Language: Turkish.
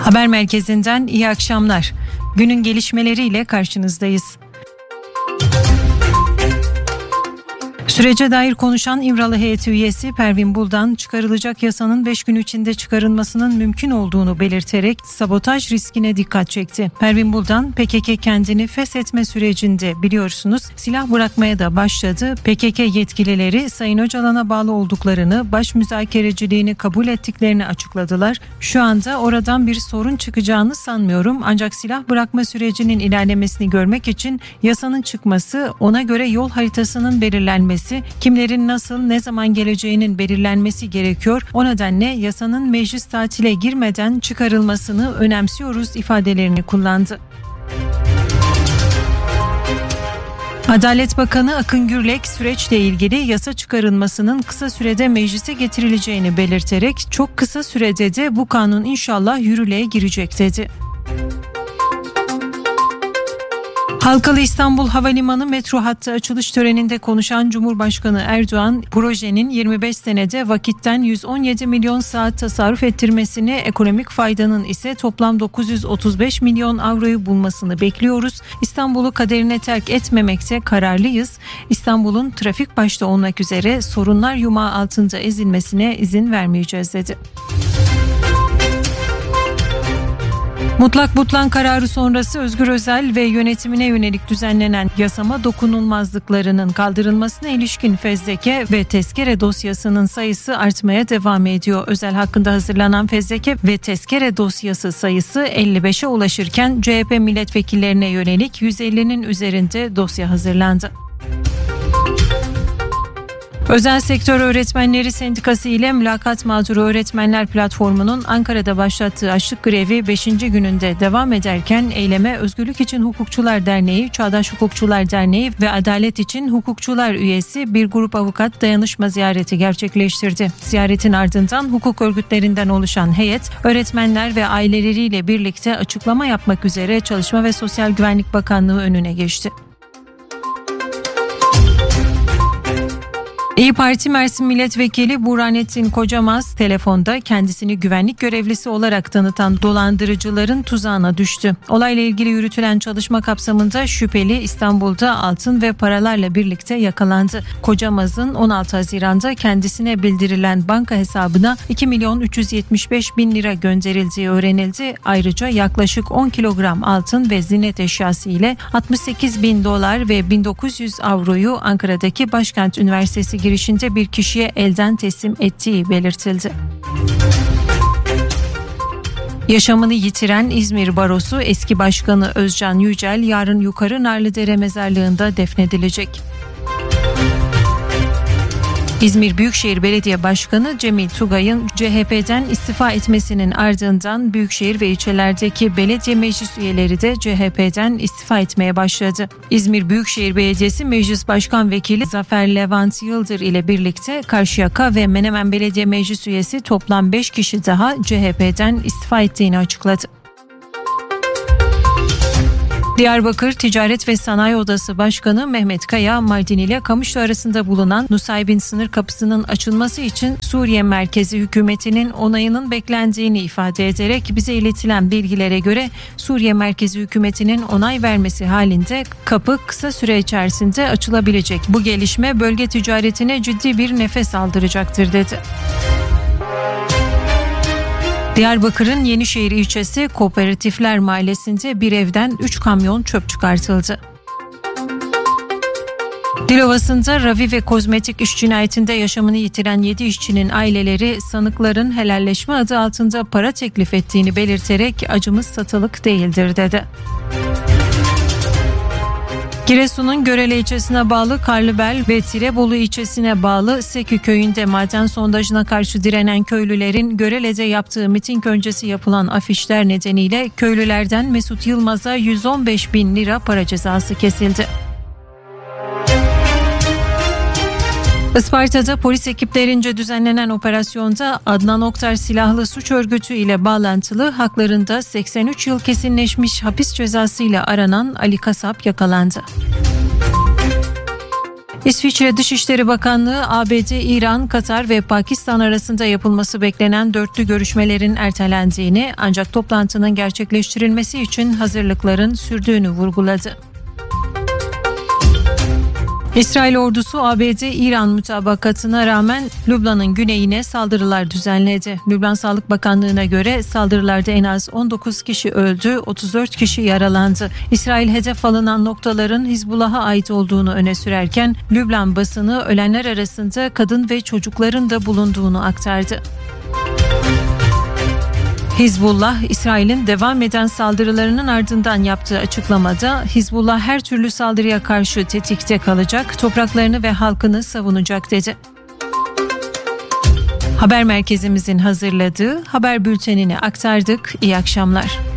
Haber merkezinden iyi akşamlar. Günün gelişmeleriyle karşınızdayız. Sürece dair konuşan İmralı heyeti üyesi Pervin Buldan, çıkarılacak yasanın 5 gün içinde çıkarılmasının mümkün olduğunu belirterek sabotaj riskine dikkat çekti. Pervin Buldan, PKK kendini feshetme sürecinde biliyorsunuz silah bırakmaya da başladı. PKK yetkilileri Sayın Öcalan'a bağlı olduklarını, baş müzakereciliğini kabul ettiklerini açıkladılar. Şu anda oradan bir sorun çıkacağını sanmıyorum, ancak silah bırakma sürecinin ilerlemesini görmek için yasanın çıkması, ona göre yol haritasının belirlenmesi, kimlerin nasıl ne zaman geleceğinin belirlenmesi gerekiyor. O nedenle yasanın meclis tatile girmeden çıkarılmasını önemsiyoruz ifadelerini kullandı. Adalet Bakanı Akın Gürlek süreçle ilgili yasa çıkarılmasının kısa sürede meclise getirileceğini belirterek çok kısa sürede de bu kanun inşallah yürürlüğe girecek dedi. Halkalı İstanbul Havalimanı metro hattı açılış töreninde konuşan Cumhurbaşkanı Erdoğan, projenin 25 senede vakitten 117 milyon saat tasarruf ettirmesini, ekonomik faydanın ise toplam 935 milyon avroyu bulmasını bekliyoruz. İstanbul'u kaderine terk etmemekte kararlıyız. İstanbul'un trafik başta olmak üzere sorunlar yumağı altında ezilmesine izin vermeyeceğiz dedi. Mutlak butlan kararı sonrası Özgür Özel ve yönetimine yönelik düzenlenen yasama dokunulmazlıklarının kaldırılmasına ilişkin fezleke ve tezkere dosyasının sayısı artmaya devam ediyor. Özel hakkında hazırlanan fezleke ve tezkere dosyası sayısı 55'e ulaşırken CHP milletvekillerine yönelik 150'nin üzerinde dosya hazırlandı. Özel Sektör Öğretmenleri Sendikası ile Mülakat Mağduru Öğretmenler Platformu'nun Ankara'da başlattığı açlık grevi 5. gününde devam ederken eyleme Özgürlük İçin Hukukçular Derneği, Çağdaş Hukukçular Derneği ve Adalet İçin Hukukçular üyesi bir grup avukat dayanışma ziyareti gerçekleştirdi. Ziyaretin ardından hukuk örgütlerinden oluşan heyet, öğretmenler ve aileleriyle birlikte açıklama yapmak üzere Çalışma ve Sosyal Güvenlik Bakanlığı önüne geçti. İYİ Parti Mersin Milletvekili Burhanettin Kocamaz telefonda kendisini güvenlik görevlisi olarak tanıtan dolandırıcıların tuzağına düştü. Olayla ilgili yürütülen çalışma kapsamında şüpheli İstanbul'da altın ve paralarla birlikte yakalandı. Kocamaz'ın 16 Haziran'da kendisine bildirilen banka hesabına 2.375.000 lira gönderildiği öğrenildi. Ayrıca yaklaşık 10 kilogram altın ve ziynet eşyası ile 68.000 dolar ve 1.900 avroyu Ankara'daki Başkent Üniversitesi girişinde bir kişiye elden teslim ettiği belirtildi. Yaşamını yitiren İzmir Barosu eski başkanı Özcan Yücel yarın Yukarı Narlıdere mezarlığında defnedilecek. İzmir Büyükşehir Belediye Başkanı Cemil Tugay'ın CHP'den istifa etmesinin ardından büyükşehir ve ilçelerdeki belediye meclis üyeleri de CHP'den istifa etmeye başladı. İzmir Büyükşehir Belediyesi Meclis Başkan Vekili Zafer Levent Yıldır ile birlikte Karşıyaka ve Menemen Belediye Meclis üyesi toplam 5 kişi daha CHP'den istifa ettiğini açıkladı. Diyarbakır Ticaret ve Sanayi Odası Başkanı Mehmet Kaya, Mardin ile Kamışlı arasında bulunan Nusaybin sınır kapısının açılması için Suriye merkezi hükümetinin onayının beklendiğini ifade ederek bize iletilen bilgilere göre Suriye merkezi hükümetinin onay vermesi halinde kapı kısa süre içerisinde açılabilecek. Bu gelişme bölge ticaretine ciddi bir nefes aldıracaktır dedi. Diyarbakır'ın Yenişehir ilçesi Kooperatifler Mahallesi'nde bir evden 3 kamyon çöp çıkartıldı. Dilovası'nda Ravi ve kozmetik iş cinayetinde yaşamını yitiren 7 işçinin aileleri sanıkların helalleşme adı altında para teklif ettiğini belirterek acımız satılık değildir dedi. Giresun'un Görele ilçesine bağlı Karlıbel ve Tirebolu ilçesine bağlı Sekü köyünde maden sondajına karşı direnen köylülerin Görele'de yaptığı miting öncesi yapılan afişler nedeniyle köylülerden Mesut Yılmaz'a 115.000 lira para cezası kesildi. Isparta'da polis ekiplerince düzenlenen operasyonda Adnan Oktar silahlı suç örgütü ile bağlantılı haklarında 83 yıl kesinleşmiş hapis cezası ile aranan Ali Kasap yakalandı. İsviçre Dışişleri Bakanlığı, ABD, İran, Katar ve Pakistan arasında yapılması beklenen dörtlü görüşmelerin ertelendiğini, ancak toplantının gerçekleştirilmesi için hazırlıkların sürdüğünü vurguladı. İsrail ordusu ABD-İran mutabakatına rağmen Lübnan'ın güneyine saldırılar düzenledi. Lübnan Sağlık Bakanlığı'na göre saldırılarda en az 19 kişi öldü, 34 kişi yaralandı. İsrail hedef alınan noktaların Hizbullah'a ait olduğunu öne sürerken Lübnan basını ölenler arasında kadın ve çocukların da bulunduğunu aktardı. Hizbullah, İsrail'in devam eden saldırılarının ardından yaptığı açıklamada Hizbullah her türlü saldırıya karşı tetikte kalacak, topraklarını ve halkını savunacak dedi. Haber merkezimizin hazırladığı haber bültenini aktardık. İyi akşamlar.